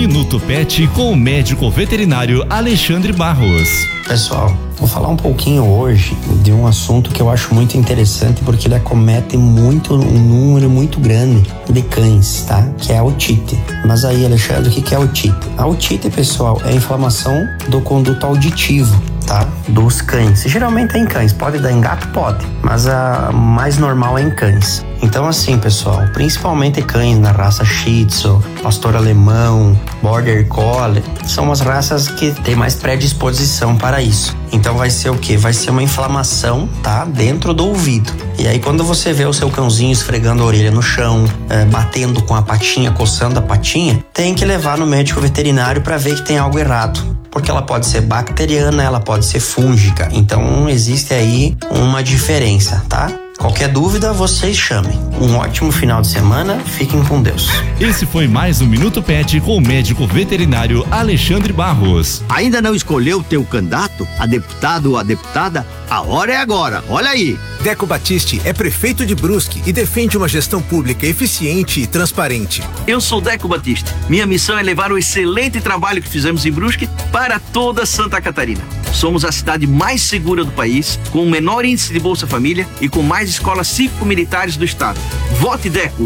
Minuto Pet com o médico veterinário Alexandre Barros. Pessoal, vou falar um pouquinho hoje de um assunto que eu acho muito interessante porque ele acomete um número muito grande de cães, tá? Que é a otite. Mas aí, Alexandre, o que é a otite? A otite, pessoal, é a inflamação do conduto auditivo, tá? Dos cães. Geralmente é em cães, pode dar em gato? Pode, mas a mais normal é em cães. Então assim, pessoal, principalmente cães na raça Shih Tzu, Pastor Alemão, Border Collie, são as raças que têm mais predisposição para isso. Então vai ser o quê? Vai ser uma inflamação, tá? Dentro do ouvido. E aí quando você vê o seu cãozinho esfregando a orelha no chão, batendo com a patinha, coçando a patinha, tem que levar no médico veterinário para ver que tem algo errado. Porque ela pode ser bacteriana, ela pode ser fúngica. Então existe aí uma diferença, tá? Qualquer dúvida, vocês chamem. Um ótimo final de semana, fiquem com Deus. Esse foi mais um Minuto Pet com o médico veterinário Alexandre Barros. Ainda não escolheu o teu candidato, a deputado ou a deputada? A hora é agora, olha aí. Deco Battisti é prefeito de Brusque e defende uma gestão pública eficiente e transparente. Eu sou Deco Battisti. Minha missão é levar o excelente trabalho que fizemos em Brusque para toda Santa Catarina. Somos a cidade mais segura do país, com o menor índice de Bolsa Família e com mais escolas cívico-militares do estado. Vote Deco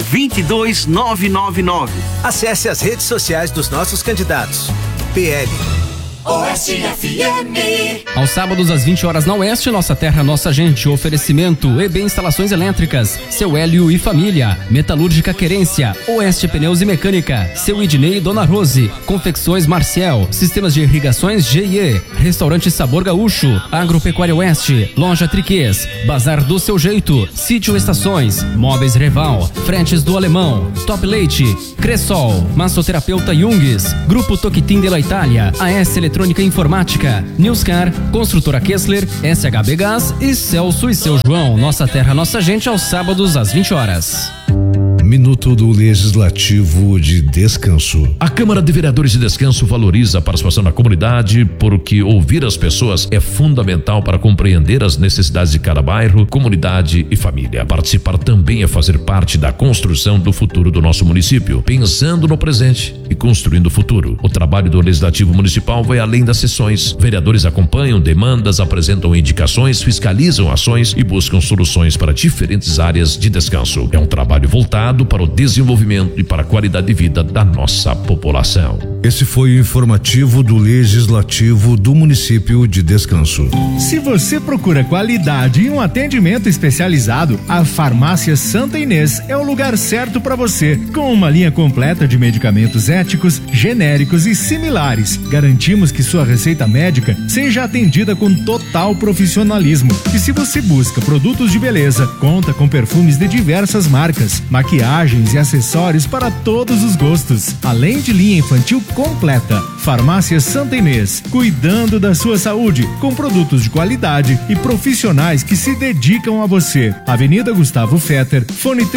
22999. Acesse as redes sociais dos nossos candidatos. PL Oeste FM. Aos sábados às 20 horas na Oeste, Nossa Terra, Nossa Gente. Oferecimento EB Instalações Elétricas, Seu Hélio e Família, Metalúrgica Querência, Oeste Pneus e Mecânica, Seu Idnei e Dona Rose, Confecções Marcial, Sistemas de Irrigações GIE, Restaurante Sabor Gaúcho, Agropecuária Oeste, Loja Triquês, Bazar do Seu Jeito, Sítio Estações, Móveis Reval, Fretes do Alemão, Top Leite, Cressol, Massoterapeuta Jungs, Grupo Toquitim de la Itália, AS Eletrônica Informática, Newscar, Construtora Kessler, SHB Gás e Celso e Seu João. Nossa Terra, Nossa Gente, aos sábados às 20 horas. Minuto do Legislativo de Descanso. A Câmara de Vereadores de Descanso valoriza a participação da comunidade, porque ouvir as pessoas é fundamental para compreender as necessidades de cada bairro, comunidade e família. Participar também é fazer parte da construção do futuro do nosso município, pensando no presente e construindo o futuro. O trabalho do Legislativo Municipal vai além das sessões. Vereadores acompanham demandas, apresentam indicações, fiscalizam ações e buscam soluções para diferentes áreas de descanso. É um trabalho voltado para o desenvolvimento e para a qualidade de vida da nossa população. Esse foi o informativo do Legislativo do município de Descanso. Se você procura qualidade e um atendimento especializado, a Farmácia Santa Inês é o lugar certo para você. Com uma linha completa de medicamentos éticos, genéricos e similares, garantimos que sua receita médica seja atendida com total profissionalismo. E se você busca produtos de beleza, conta com perfumes de diversas marcas, maquiagens e acessórios para todos os gostos, além de linha infantil completa. Farmácia Santa Inês, cuidando da sua saúde, com produtos de qualidade e profissionais que se dedicam a você. Avenida Gustavo Fetter, fone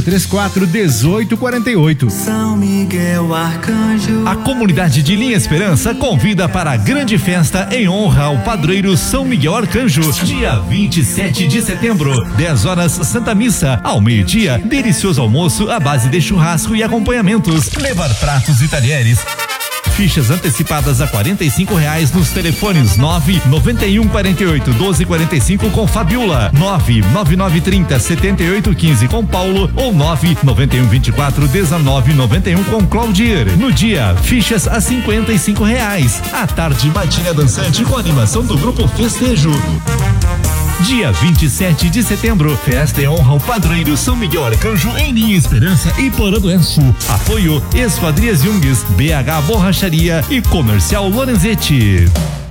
3634-1848. São Miguel Arcanjo. A comunidade de Linha Esperança convida para a grande festa em honra ao padroeiro São Miguel Arcanjo, dia 27 de setembro, 10 horas Santa Missa, ao meio-dia, delicioso almoço à base de churrasco e acompanhamentos, levar pratos e talheres. Fichas antecipadas a R$45 nos telefones 99148-1245 com Fabiola, 99930-7815 com Paulo ou 99124-1991 com Claudir. No dia, fichas a R$55. À tarde, matinha dançante com animação do grupo Festejo. Dia 27 de setembro, festa em honra ao padroeiro São Miguel Arcanjo em Linha Esperança e Poranduense. Apoio Esquadrias Jungs, BH Borracharia e Comercial Lorenzetti.